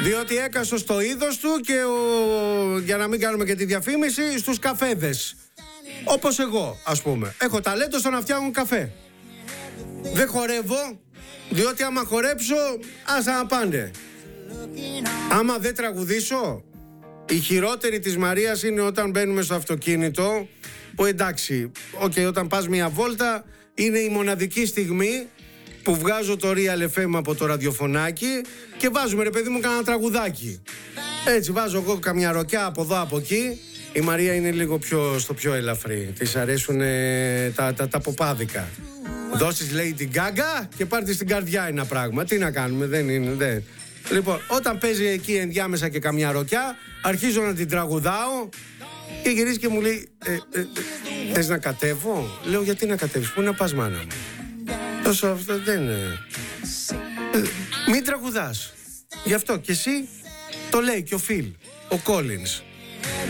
Διότι έκαστο στο είδος του και για να μην κάνουμε και τη διαφήμιση, στους καφέδες. Όπως εγώ, ας πούμε. Έχω ταλέντο στο να φτιάχνω καφέ. Δεν χορεύω, διότι άμα χορέψω, άσα να πάνε. Άμα δεν τραγουδήσω, η χειρότερη της Μαρίας είναι όταν μπαίνουμε στο αυτοκίνητο, που εντάξει, όταν πας μια βόλτα, είναι η μοναδική στιγμή που βγάζω το Real FM από το ραδιοφωνάκι και βάζουμε, ρε παιδί μου, κανένα τραγουδάκι. Έτσι βάζω εγώ καμιά ροκιά από εδώ από εκεί. Η Μαρία είναι λίγο στο πιο ελαφρύ. Της αρέσουν τα ποπάδικα. Δώσεις Lady Gaga και πάρ' τη στην καρδιά ένα πράγμα. Τι να κάνουμε, δεν είναι. Λοιπόν, όταν παίζει εκεί ενδιάμεσα και καμιά ροκιά, αρχίζω να την τραγουδάω και γυρίζει και μου λέει θες να κατέβω? Λέω, γιατί να κατέβεις, πού να πας, μάνα μου? Τόσο αυτό δεν είναι. Μην τραγουδάς. Γι' αυτό και εσύ, το λέει και ο Phil, ο Collins.